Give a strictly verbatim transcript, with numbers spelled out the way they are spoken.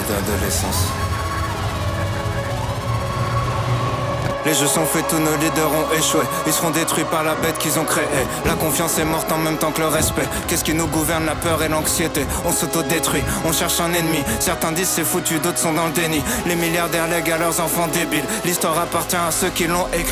d'adolescence. Les jeux sont faits, tous nos leaders ont échoué. Ils seront détruits par la bête qu'ils ont créée. La confiance est morte en même temps que le respect. Qu'est-ce qui nous gouverne? La peur et l'anxiété. On s'autodétruit, on cherche un ennemi. Certains disent c'est foutu, d'autres sont dans le déni. Les milliardaires lèguent à leurs enfants débiles. L'histoire appartient à ceux qui l'ont écrit.